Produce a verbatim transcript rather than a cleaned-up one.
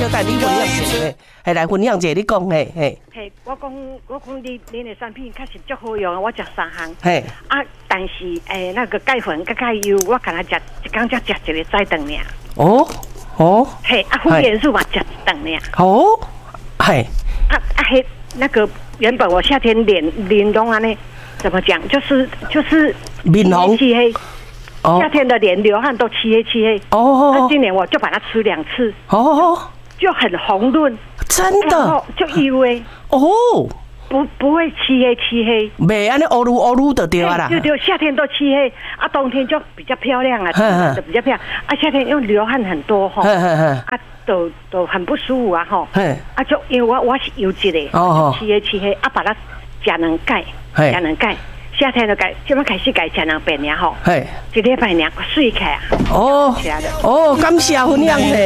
带你分享一下，嘿，嘿来分享一下，你讲嘿嘿。 嘿，我讲我讲你恁的产品确实足好用，我食三项。 嘿。 啊，但是诶，那个钙粉、甲钙油，我敢若食一工才食一个早顿尔。 哦哦。 嘿，啊，胡元素嘛食一顿尔。 哦。嘿。 啊啊嘿，那个原本我夏天脸脸拢安尼，怎么讲？就是就是面红漆黑。 哦。 夏天的脸流汗都漆黑漆黑。 哦。 啊，今年我就把它吃两次。 哦。 就很红润。 真的。 就油诶。 哦。 不不会漆黑漆黑， 袂安尼乌噜乌噜就对啦。 对对，夏天都漆黑，啊，冬天就比较漂亮啊，就比较漂亮。啊，夏天又流汗很多吼，啊，都都很不舒服啊吼。啊，就因为我我是油脂的，漆黑漆黑，啊，把它食两钙，食两钙。夏天就改，即摆开始改吃两遍尔吼，一礼拜两水起啊。 哦，哦，感谢分享嘿。